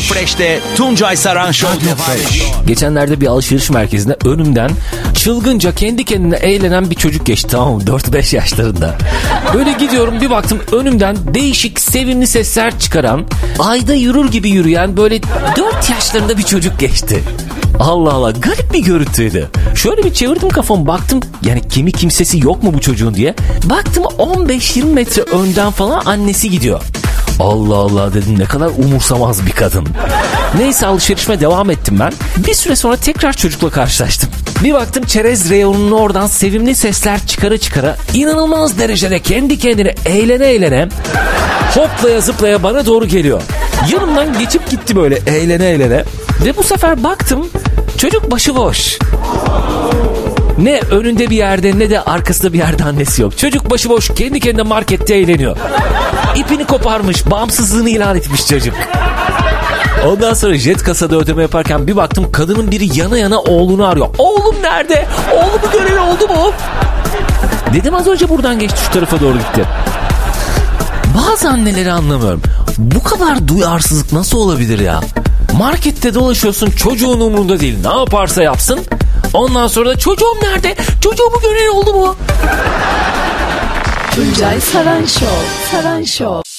Fresh'te Tuncay Saran Show devam ediyor. Geçenlerde bir alışveriş merkezinde önümden çılgınca kendi kendine eğlenen bir çocuk geçti, tamam mı? 4-5 yaşlarında. Böyle gidiyorum, bir baktım önümden değişik sevimli sesler çıkaran, ayda yürür gibi yürüyen böyle 4 yaşlarında bir çocuk geçti. Allah Allah, garip bir görüntüydü. Şöyle bir çevirdim kafamı, baktım yani kimsesi yok mu bu çocuğun diye. Baktım 15-20 metre önden falan annesi gidiyor. Allah Allah dedim, ne kadar umursamaz bir kadın. Neyse, alışverişime devam ettim ben. Bir süre sonra tekrar çocukla karşılaştım. Bir baktım çerez reyonunun oradan sevimli sesler çıkara inanılmaz derecede kendi kendine eğlene hoplaya zıplaya bana doğru geliyor. Yanımdan geçip gitti böyle eğlene ve bu sefer baktım çocuk başıboş. Ne önünde bir yerde ne de arkasında bir yerde annesi yok. Çocuk başıboş kendi kendine markette eğleniyor. İpini koparmış, bağımsızlığını ilan etmiş çocuk. Ondan sonra jet kasada ödeme yaparken bir baktım kadının biri yana oğlunu arıyor. Oğlum nerede? Oğlumu göreli oldu mu? Dedim az önce buradan geçti, şu tarafa doğru gitti. Bazı anneleri anlamıyorum. Bu kadar duyarsızlık nasıl olabilir ya? Markette dolaşıyorsun, çocuğun umurunda değil. Ne yaparsa yapsın. Ondan sonra da çocuğum nerede? Çocuğumu göreli oldu mu? Tuncay Saran Show.